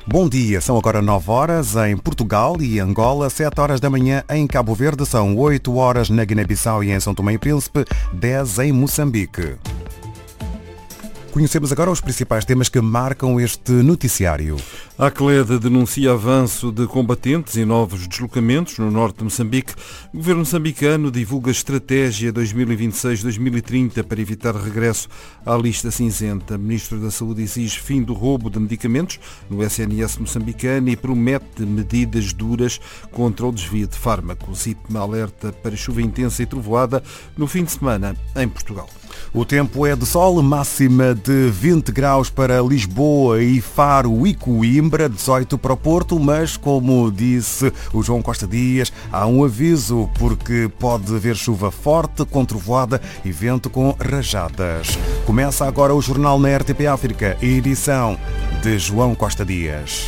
Bom dia, são agora 9 horas em Portugal e Angola, 7 horas da manhã em Cabo Verde, são 8 horas na Guiné-Bissau e em São Tomé e Príncipe, 10 em Moçambique. Conhecemos agora os principais temas que marcam este noticiário. A ACLED denuncia avanço de combatentes e novos deslocamentos no norte de Moçambique. O governo moçambicano divulga estratégia 2026-2030 para evitar regresso à lista cinzenta. O ministro da Saúde exige fim do roubo de medicamentos no SNS moçambicano e promete medidas duras contra o desvio de fármacos. IPMA alerta para chuva intensa e trovoada no fim de semana em Portugal. O tempo é de sol, máxima de 20 graus para Lisboa e Faro e Coimbra, 18 para o Porto, mas como disse o João Costa Dias, há um aviso porque pode haver chuva forte, com trovoada e vento com rajadas. Começa agora o jornal na RTP África, edição de João Costa Dias.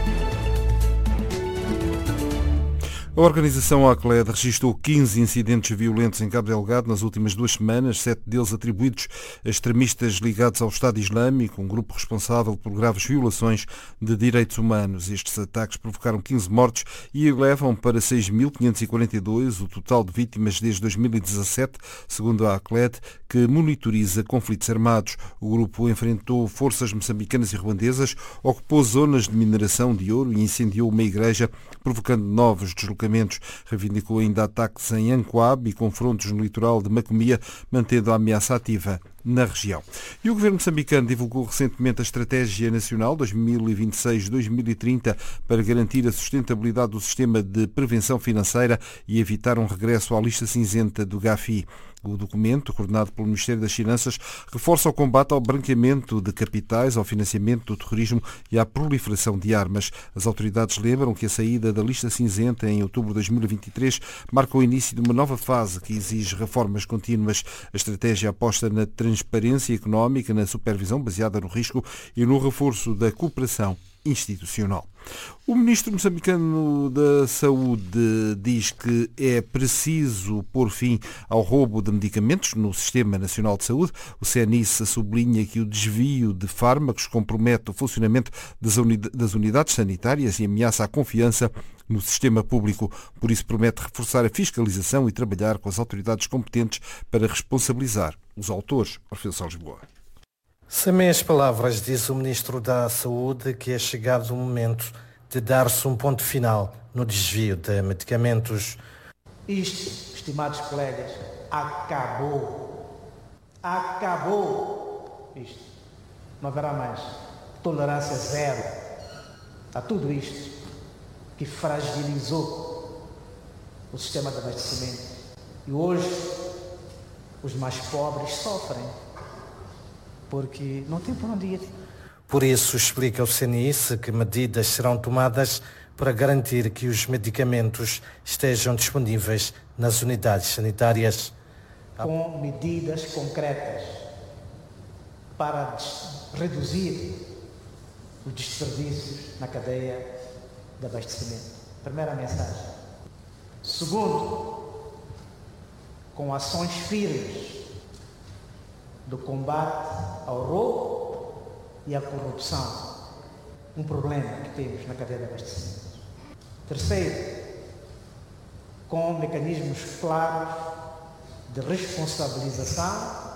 A organização ACLED registrou 15 incidentes violentos em Cabo Delgado nas últimas 2 semanas, 7 deles atribuídos a extremistas ligados ao Estado Islâmico, um grupo responsável por graves violações de direitos humanos. Estes ataques provocaram 15 mortes e elevam para 6.542 o total de vítimas desde 2017, segundo a ACLED, que monitoriza conflitos armados. O grupo enfrentou forças moçambicanas e ruandesas, ocupou zonas de mineração de ouro e incendiou uma igreja, provocando novos deslocamentos. Reivindicou ainda ataques em Ancoab e confrontos no litoral de Macomia, mantendo a ameaça ativa na região. E o governo moçambicano divulgou recentemente a Estratégia Nacional 2026-2030 para garantir a sustentabilidade do sistema de prevenção financeira e evitar um regresso à lista cinzenta do GAFI. O documento, coordenado pelo Ministério das Finanças, reforça o combate ao branqueamento de capitais, ao financiamento do terrorismo e à proliferação de armas. As autoridades lembram que a saída da lista cinzenta em outubro de 2023 marca o início de uma nova fase que exige reformas contínuas. A estratégia aposta na transparência económica, na supervisão baseada no risco e no reforço da cooperação institucional. O ministro moçambicano da Saúde diz que é preciso pôr fim ao roubo de medicamentos no Sistema Nacional de Saúde. O CNIS sublinha que o desvio de fármacos compromete o funcionamento das unidades sanitárias e ameaça a confiança no sistema público. Por isso promete reforçar a fiscalização e trabalhar com as autoridades competentes para responsabilizar os autores. Orfeu São Lisboa. Sem meias palavras, diz o Ministro da Saúde que é chegado o momento de dar-se um ponto final no desvio de medicamentos. Isto, estimados colegas, acabou. Acabou isto. Não haverá mais tolerância zero a tudo isto que fragilizou o sistema de abastecimento. E hoje, os mais pobres sofrem, porque não tem por onde ir. Por isso, explica o CNIS que medidas serão tomadas para garantir que os medicamentos estejam disponíveis nas unidades sanitárias. Com medidas concretas para reduzir os desperdícios na cadeia de abastecimento. Primeira mensagem. Segundo, com ações firmes do combate ao roubo e à corrupção, um problema que temos na cadeia de abastecimento. Terceiro, com mecanismos claros de responsabilização